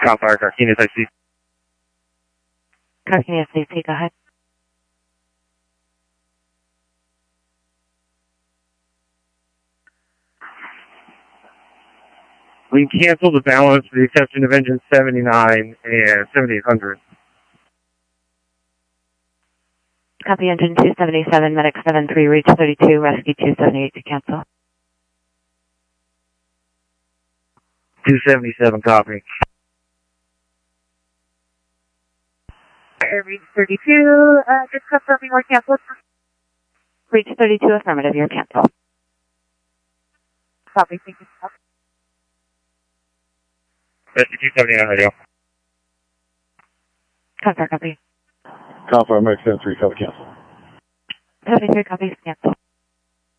Fire, Carquinez, I see. Carquinez, AC, go ahead. We can cancel the balance for the exception of engine 79 and 7800. Copy engine 277, medic 73, reach 32, rescue 278 to cancel. 277, copy. Reach 32, just confirming we're canceled. Reach 32, affirmative, you're canceled. Copy, thank you. Rescue 279 radio. Confirm, copy. Confirm, American 73, cover cancel. 73 copies, cancel.